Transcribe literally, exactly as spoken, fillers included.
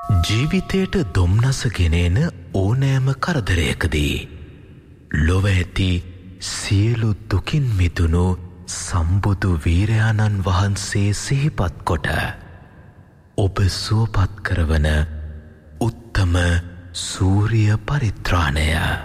ජීවිතයට දුම්නස ගෙනෙන ඕනෑම කරදරයකදී ලොව ඇති සියලු දුකින් මිදුණු සම්බුදු වීරයාණන් වහන්සේ සිහිපත් කොට ඔබ සුවපත් කරවන උත්තම සූරිය පරිත්‍රාණය